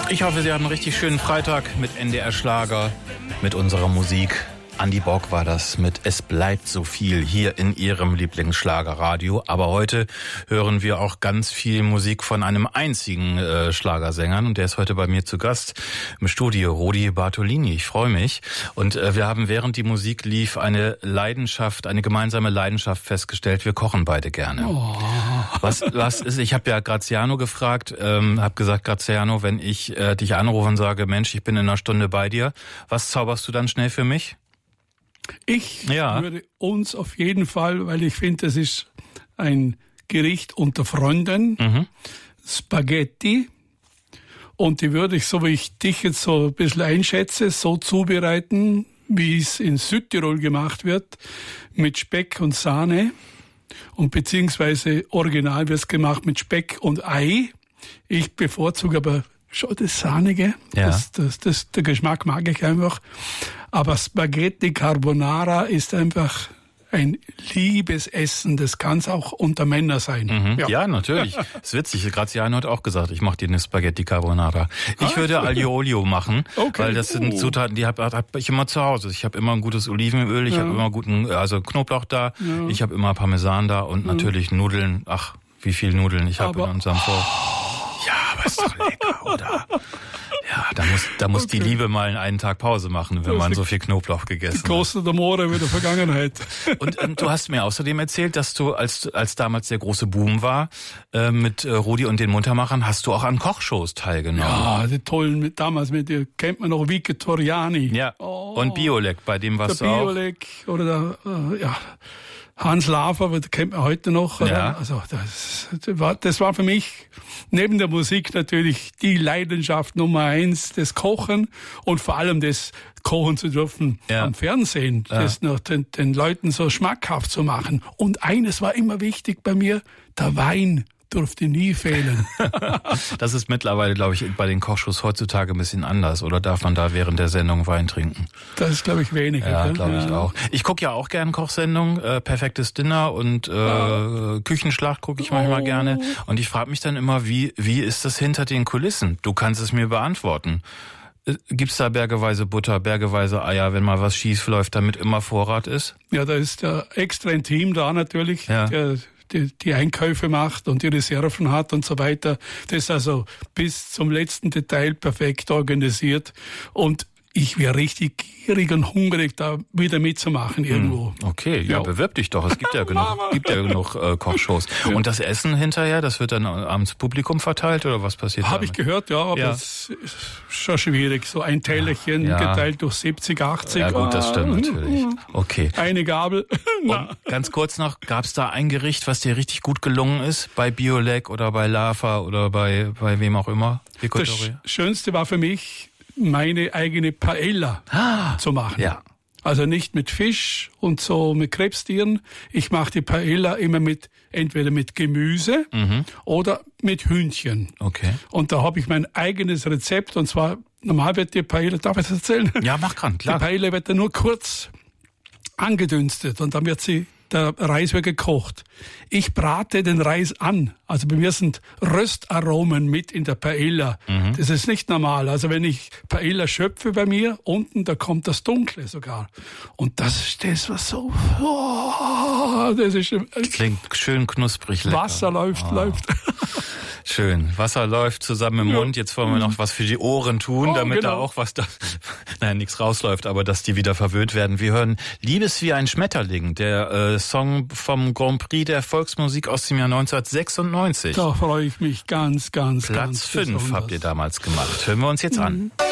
Ich hoffe, Sie haben einen richtig schönen Freitag mit NDR Schlager, mit unserer Musik. Andi Bock war das mit Es bleibt so viel hier in Ihrem Lieblingsschlagerradio. Aber heute hören wir auch ganz viel Musik von einem einzigen Schlagersänger. Und der ist heute bei mir zu Gast im Studio, Rudi Bartolini. Ich freue mich. Und wir haben, während die Musik lief, eine gemeinsame Leidenschaft festgestellt. Wir kochen beide gerne. Oh. Was ist? Ich habe ja Graziano gefragt, habe gesagt, Graziano, wenn ich dich anrufe und sage, Mensch, ich bin in einer Stunde bei dir, was zauberst du dann schnell für mich? Ich würde uns auf jeden Fall, weil ich finde, das ist ein Gericht unter Freunden, Spaghetti. Und die würde ich, so wie ich dich jetzt so ein bisschen einschätze, so zubereiten, wie es in Südtirol gemacht wird, mit Speck und Sahne. Und beziehungsweise original wird es gemacht mit Speck und Ei. Ich bevorzuge aber schon das Sahnige. Ja. Der Geschmack mag ich einfach. Aber Spaghetti Carbonara ist einfach ein liebes Essen. Das kann es auch unter Männern sein. Ja, natürlich. Ist witzig. Graziano hat auch gesagt, ich mache dir eine Spaghetti Carbonara. Ich würde Aglio Olio machen, weil das sind Zutaten, die hab ich immer zu Hause. Ich habe immer ein gutes Olivenöl, ich habe immer Knoblauch da, ich habe immer Parmesan da und natürlich Nudeln. Ach, wie viel Nudeln ich habe in unserem Vor. Ja, aber ist doch lecker, oder? Ja, da muss die Liebe mal einen Tag Pause machen, wenn man so viel Knoblauch gegessen hat. Die Kosten der Moore mit der Vergangenheit. Und du hast mir außerdem erzählt, dass du, als damals der große Boom war, mit Rudi und den Muntermachern, hast du auch an Kochshows teilgenommen. Ja, die tollen, damals kennt man noch Vicky Toriani. Ja, und Biolek, bei dem warst du auch. Biolek oder Hans Lafer, das kennt man heute noch. Ja. Also das war für mich neben der Musik natürlich die Leidenschaft Nummer 1, das Kochen und vor allem das kochen zu dürfen am Fernsehen, das noch den Leuten so schmackhaft zu machen. Und eines war immer wichtig bei mir, der Wein durfte nie fehlen. Das ist mittlerweile, glaube ich, bei den Kochshows heutzutage ein bisschen anders. Oder darf man da während der Sendung Wein trinken? Das ist, glaube ich, weniger. Ja, glaube ich auch. Ich gucke ja auch gern Kochsendungen, Perfektes Dinner und Küchenschlacht gucke ich manchmal gerne. Und ich frage mich dann immer, wie ist das hinter den Kulissen? Du kannst es mir beantworten. Gibt's da bergeweise Butter, bergeweise Eier, wenn mal was schief läuft, damit immer Vorrat ist? Ja, da ist ja extra ein Team da natürlich, der die Einkäufe macht und die Reserven hat und so weiter. Das ist also bis zum letzten Detail perfekt organisiert. Und ich wäre richtig gierig und hungrig, da wieder mitzumachen irgendwo. Okay, ja, bewirb dich doch. Es gibt ja genug Kochshows. Ja. Und das Essen hinterher, das wird dann abends Publikum verteilt oder was passiert? Habe ich gehört, aber es ist schon schwierig. So ein Tellerchen geteilt durch 70, 80. Ja gut, das stimmt natürlich. Okay. Eine Gabel. Und ganz kurz noch, gab es da ein Gericht, was dir richtig gut gelungen ist? Bei Biolek oder bei Lava oder bei wem auch immer? Das Schönste war für mich, meine eigene Paella zu machen. Ja. Also nicht mit Fisch und so mit Krebstieren. Ich mache die Paella immer entweder mit Gemüse oder mit Hühnchen. Okay. Und da habe ich mein eigenes Rezept. Und zwar, normal wird die Paella, darf ich das erzählen? Ja, mach klar. Die Paella wird dann nur kurz angedünstet und dann wird der Reis wird gekocht. Ich brate den Reis an. Also bei mir sind Röstaromen mit in der Paella. Das ist nicht normal. Also wenn ich Paella schöpfe bei mir, unten, da kommt das Dunkle sogar. Und das ist das, was so... das ist klingt schön knusprig lecker. Wasser läuft. Schön. Wasser läuft zusammen im Mund. Jetzt wollen wir noch was für die Ohren tun, damit da auch was nichts rausläuft, aber dass die wieder verwöhnt werden. Wir hören Liebes wie ein Schmetterling, der Song vom Grand Prix der Volksmusik aus dem Jahr 1996. Da freue ich mich ganz, ganz, Platz 5 habt ihr damals gemacht. Hören wir uns jetzt an.